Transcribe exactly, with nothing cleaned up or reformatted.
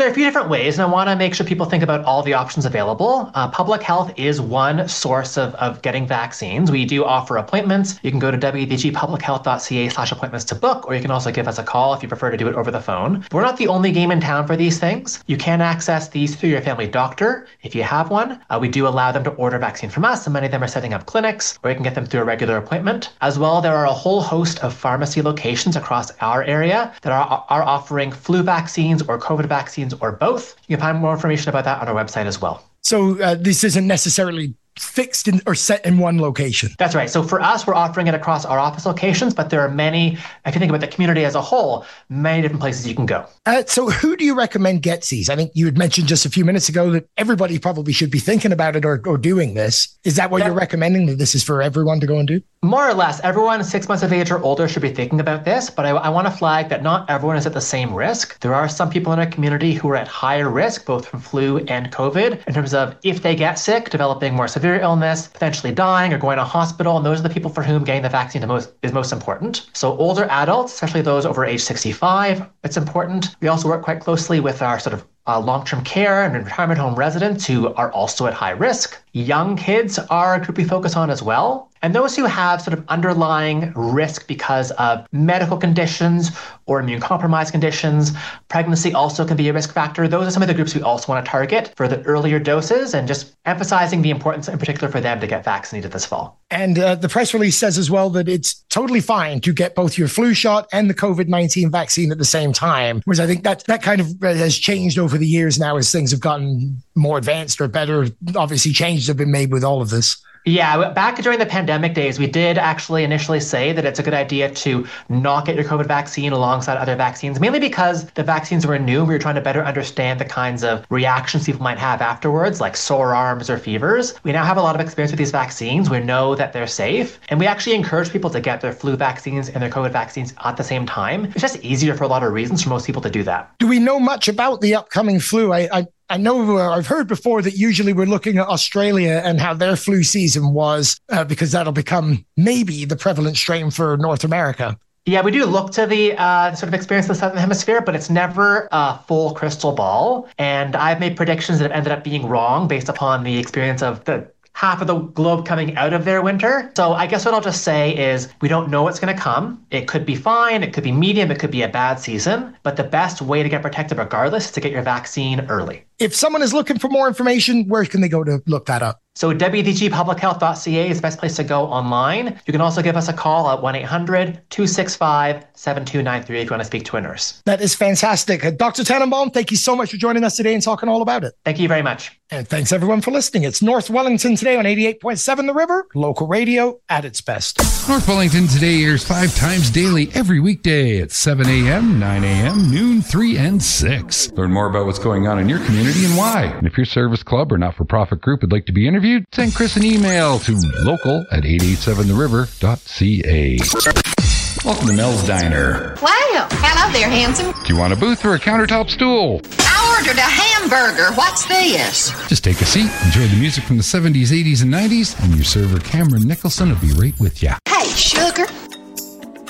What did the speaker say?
There are a few different ways, and I want to make sure people think about all the options available. Uh, public health is one source of, of getting vaccines. We do offer appointments. You can go to w v g public health dot c a slash appointments to book, or you can also give us a call if you prefer to do it over the phone. But we're not the only game in town for these things. You can access these through your family doctor if you have one. Uh, we do allow them to order vaccine from us, and many of them are setting up clinics where you can get them through a regular appointment. As well, there are a whole host of pharmacy locations across our area that are, are offering flu vaccines or COVID vaccines or both. You can find more information about that on our website as well. So uh, this isn't necessarily fixed in, or set in one location. That's right. So for us, we're offering it across our office locations, but there are many, if you think about the community as a whole, many different places you can go. Uh, so who do you recommend gets these? I think you had mentioned just a few minutes ago that everybody probably should be thinking about it or, or doing this. Is that what yeah. you're recommending, that this is for everyone to go and do? More or less, everyone six months of age or older should be thinking about this, but I, I want to flag that not everyone is at the same risk. There are some people in our community who are at higher risk, both from flu and COVID, in terms of if they get sick, developing more severe illness, potentially dying or going to hospital, and those are the people for whom getting the vaccine most, is most important. So older adults, especially those over age sixty-five, it's important. We also work quite closely with our sort of Uh, long-term care and retirement home residents who are also at high risk. Young kids are a group we focus on as well. And those who have sort of underlying risk because of medical conditions or immune compromised conditions. Pregnancy also can be a risk factor. Those are some of the groups we also want to target for the earlier doses, and just emphasizing the importance in particular for them to get vaccinated this fall. And uh, the press release says as well that it's totally fine to get both your flu shot and the COVID nineteen vaccine at the same time, whereas I think that that kind of has changed over the years now as things have gotten more advanced or better. Obviously, changes have been made with all of this. Yeah, back during the pandemic days, we did actually initially say that it's a good idea to not get your COVID vaccine alongside other vaccines, mainly because the vaccines were new. We were trying to better understand the kinds of reactions people might have afterwards, like sore arms or fevers. We now have a lot of experience with these vaccines. We know that they're safe, and we actually encourage people to get their flu vaccines and their COVID vaccines at the same time. It's just easier for a lot of reasons for most people to do that. Do we know much about the upcoming flu? I, I... I know uh, I've heard before that usually we're looking at Australia and how their flu season was, uh, because that'll become maybe the prevalent strain for North America. Yeah, we do look to the uh, sort of experience of the Southern Hemisphere, but it's never a full crystal ball. And I've made predictions that have ended up being wrong based upon the experience of the half of the globe coming out of their winter. So I guess what I'll just say is we don't know what's going to come. It could be fine, it could be medium, it could be a bad season, but the best way to get protected regardless is to get your vaccine early. If someone is looking for more information, where can they go to look that up? So w v g public health dot c a is the best place to go online. You can also give us a call at one eight hundred two six five seven two nine three if you want to speak to a nurse. That is fantastic. Uh, Doctor Tannenbaum, thank you so much for joining us today and talking all about it. Thank you very much. And thanks everyone for listening. It's North Wellington Today on eighty-eight point seven The River, local radio at its best. North Wellington Today airs five times daily every weekday at seven a.m., nine a.m., noon, three, and six. Learn more about what's going on in your community and why. And if your service club or not-for-profit group would like to be interviewed, send Chris an email to local at eight eight seven the river dot c a. Welcome to Mel's Diner. Wow. Hello there, handsome. Do you want a booth or a countertop stool? I ordered a hamburger. What's this? Just take a seat, enjoy the music from the seventies, eighties, and nineties, and your server Cameron Nicholson will be right with you. Hey, sugar,